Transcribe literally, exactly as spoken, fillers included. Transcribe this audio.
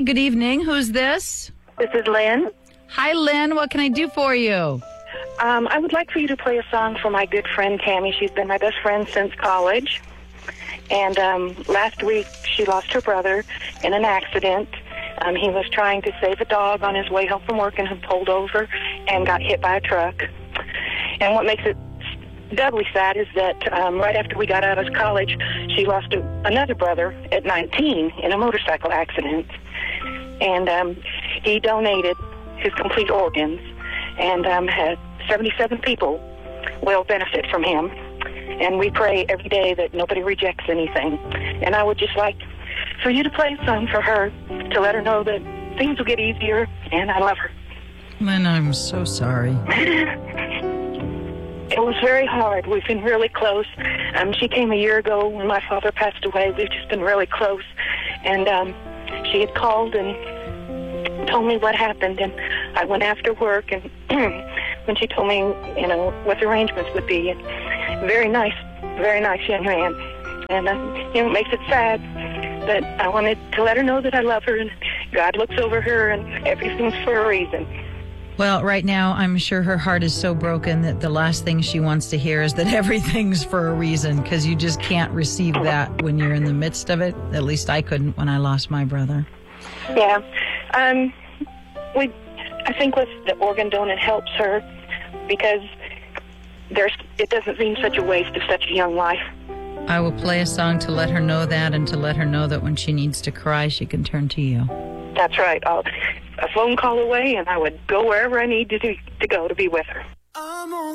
good evening. Who's this? This is Lynn. Hi, Lynn. What can I do for you? Um, I would like for you to play a song for my good friend Tammy. She's been my best friend since college. And um, last week she lost her brother in an accident. Um, he was trying to save a dog on his way home from work and had pulled over and got hit by a truck. And what makes it doubly sad is that um, right after we got out of college, she lost a, another brother at nineteen in a motorcycle accident. And um, he donated his complete organs and um, had seventy-seven people will benefit from him. And we pray every day that nobody rejects anything. And I would just like for you to play a song for her to let her know that things will get easier, and I love her. Lynn, I'm so sorry. It was very hard. We've been really close. Um, she came a year ago when my father passed away. We've just been really close. And um, she had called and told me what happened, and I went after work, and when she told me, you know, what the arrangements would be, and very nice, very nice young man. And, uh, you know, it makes it sad, but I wanted to let her know that I love her, and God looks over her, and everything's for a reason. Well, right now, I'm sure her heart is so broken that the last thing she wants to hear is that everything's for a reason, because you just can't receive that when you're in the midst of it. At least I couldn't when I lost my brother. Yeah. Um, we, I think with the organ donor helps her because there's, it doesn't seem such a waste of such a young life. I will play a song to let her know that, and to let her know that when she needs to cry, she can turn to you. That's right. I'll, a phone call away, and I would go wherever I need to, do, to go to be with her.